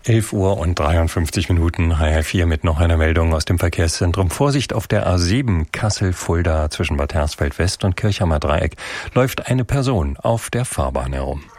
11:53 HR4 mit noch einer Meldung aus dem Verkehrszentrum. Vorsicht auf der A7 Kassel-Fulda zwischen Bad Hersfeld West und Kirchhammer Dreieck läuft eine Person auf der Fahrbahn herum.